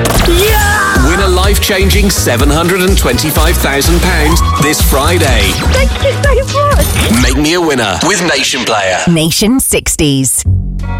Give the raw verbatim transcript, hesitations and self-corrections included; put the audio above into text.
Yeah! Win a life-changing seven hundred twenty-five thousand pounds this Friday. Thank you so much. Make me a winner with Nation Player. Nation sixties.